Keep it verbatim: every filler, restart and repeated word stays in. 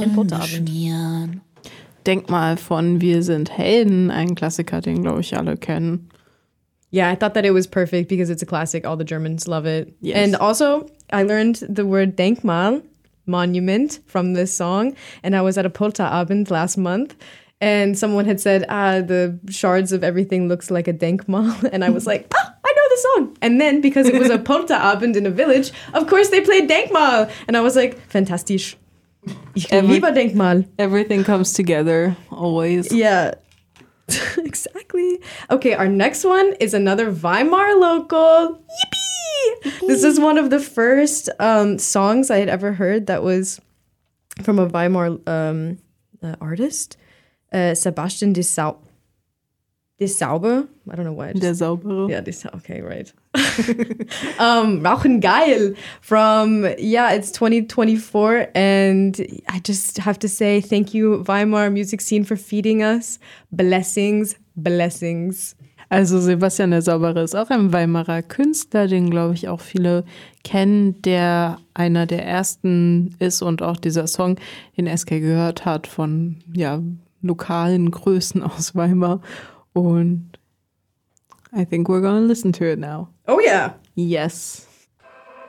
den Polterabend. Denkmal von Wir sind Helden, ein Klassiker, den, glaube ich, alle kennen. Yeah, I thought that it was perfect because it's a classic. All the Germans love it. Yes. And also, I learned the word Denkmal, monument, from this song. And I was at a Polterabend last month. And someone had said, ah, the shards of everything looks like a Denkmal. And I was like, ah, I know the song. And then, because it was a Polterabend in a village, of course they played Denkmal. And I was like, fantastisch. Ich kann Every- lieber Denkmal. Everything comes together, always. Yeah. Exactly. Okay, our next one is another Weimar local. Yippee! This is one of the first um, songs I had ever heard that was from a Weimar um, uh, artist, uh, Sebastian de Sau- de Sauber. I don't know why. I just- Der Saubere. Yeah, this okay, right. um, Rauchen geil from yeah, it's twenty twenty-four, and I just have to say thank you, Weimar music scene, for feeding us. Blessings, blessings. Also Sebastian der Saubere ist auch ein Weimarer Künstler, den, glaube ich, auch viele kennen, der einer der ersten ist und auch dieser Song, den S K gehört hat von ja, lokalen Größen aus Weimar. Und I think we're gonna listen to it now. Oh yeah. Yes.